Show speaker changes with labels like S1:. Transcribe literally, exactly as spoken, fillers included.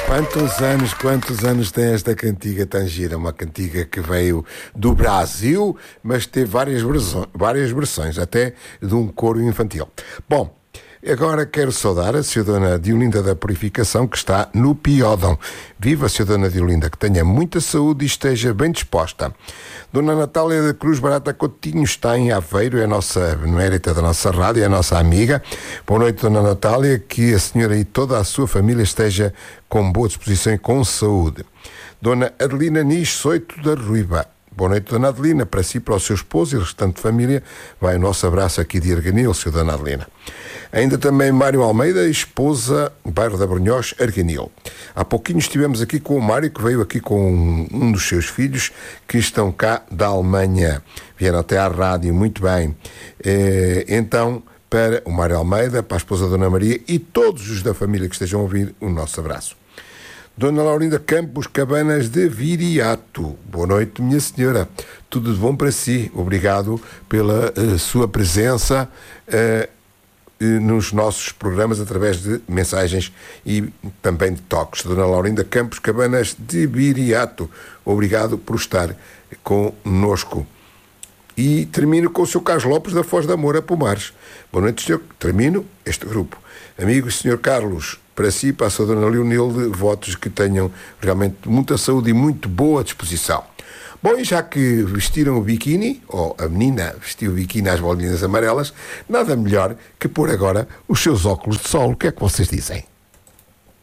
S1: Quantos anos, quantos anos tem esta cantiga tão gira? Uma cantiga que veio do Brasil, mas teve várias versões, várias versões, até de um coro infantil. Bom, agora quero saudar a Cidadã Diolinda da Purificação, que está no Piódão. Viva a Cidadã Diolinda, que tenha muita saúde e esteja bem disposta. Dona Natália da Cruz Barata Coutinho está em Aveiro, é a nossa numérita da nossa rádio, é a nossa amiga. Boa noite, Dona Natália, que a senhora e toda a sua família esteja com boa disposição e com saúde. Dona Adelina Nis Soito da Ruiva. Boa noite, Dona Adelina, para si, para o seu esposo e o restante família. Vai o nosso abraço aqui de Arganil, Sr. Dona Adelina. Ainda também Mário Almeida, esposa, bairro da Brunhós, Arganil. Há pouquinho estivemos aqui com o Mário, que veio aqui com um, um dos seus filhos, que estão cá da Alemanha. Vieram até à rádio, muito bem. Eh, então, para o Mário Almeida, para a esposa Dona Maria e todos os da família que estejam a ouvir, o nosso abraço. Dona Laurinda Campos Cabanas de Viriato. Boa noite, minha senhora. Tudo de bom para si. Obrigado pela uh, sua presença uh, uh, nos nossos programas através de mensagens e também de toques. Dona Laurinda Campos Cabanas de Viriato. Obrigado por estar conosco. E termino com o senhor Carlos Lopes da Foz da Moura, Pomares. Boa noite, senhor. Termino este grupo. Amigos, senhor Carlos, para si, para a sua Dona Leonilde, votos que tenham realmente muita saúde e muito boa disposição. Bom, e já que vestiram o biquíni, ou a menina vestiu o biquíni às bolinhas amarelas, nada melhor que pôr agora os seus óculos de sol. O que é que vocês dizem?